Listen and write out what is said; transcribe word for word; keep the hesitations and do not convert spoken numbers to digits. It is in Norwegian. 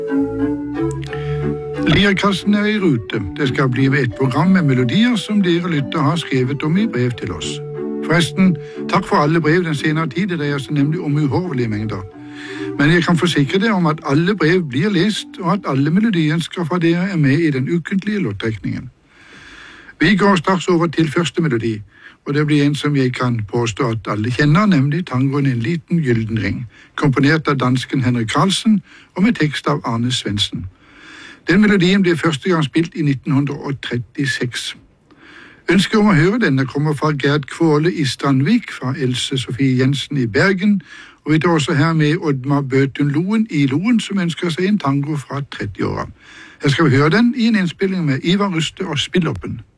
Lirekassen er i rute. Det skal bli et program med melodier som dere lytter har skrevet om i brev til oss. Forresten, takk for alle brev den senere tid, det dreier seg nemlig om uhorvelige mengder. Men jeg kan forsikre dere om at alle brev blir lest, og at alle melodiønsker fra dere er med i den ukentlige låttrekningen. Vi går straks over til første melodi, og det blir en som jeg kan påstå at alle kjenner, nemlig tangoen En liten gylden ring, komponert av dansken Henrik Carlsen og med tekst av Arne Svendsen. Den melodien ble første gang spilt i nitten trettiseks. Ønsket om å høre denne kommer fra Gerd Kvåle i Strandvik, fra Else Sofie Jensen i Bergen, og vi tar også her med Oddmar Bøtun Loen i Loen, som ønsker seg en tango fra trettiåra. Her skal vi høre den i en innspilling med Ivar Ruste og Spilloppen.